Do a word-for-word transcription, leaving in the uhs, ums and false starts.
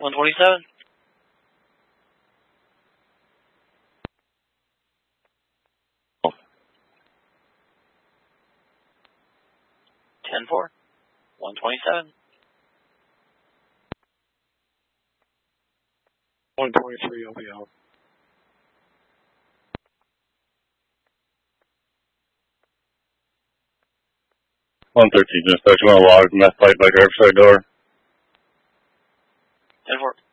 one twenty-seven. ten four. one twenty-seven. one twenty-three, I'll be out. one thirteen, inspection on log, meth pipe by driver's side door. ten four.